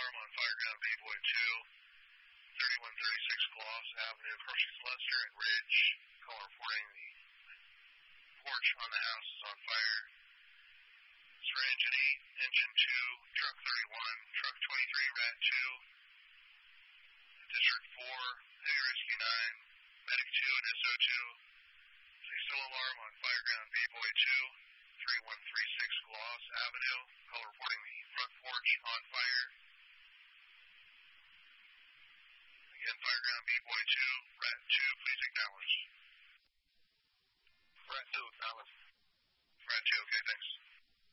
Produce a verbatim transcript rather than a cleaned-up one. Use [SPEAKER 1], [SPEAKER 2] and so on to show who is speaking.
[SPEAKER 1] alarm on Fireground B-Boy two, thirty-one thirty-six Gloss Avenue, Crushing Lester and Ridge. Call reporting the porch on the house is on fire. It's for engine eight, engine two, truck thirty-one, truck twenty-three, rat two, district four, heavy rescue nine, medic two and S O two. Say still alarm on Fireground B-Boy two, thirty-one thirty-six Gloss Avenue. Call reporting the front porch on fire. Again, Fireground B-Boy two, rat two, please acknowledge.
[SPEAKER 2] rat two, acknowledge.
[SPEAKER 1] rat two, okay, thanks.